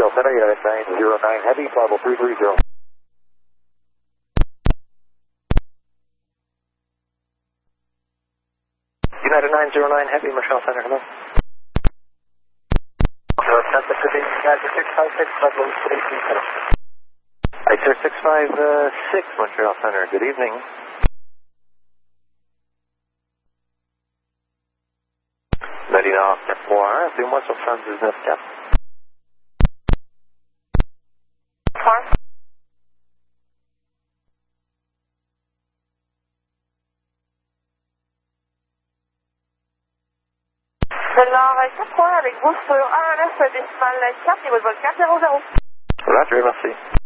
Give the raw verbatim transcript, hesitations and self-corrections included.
Marshall Center, United nine zero nine Heavy, level three three zero. United nine zero nine Heavy, Marshall Center, hello. Delta City, United six five six, level three three zero. I sir six five six, Montreal Center, good evening. Medina Noir, appelez-moi sur soixante-dix-neuf quatre. Delaware quatre trois avec vous sur un neuf décimal quatre, niveau de vol quatre zéro zéro. Roger, merci.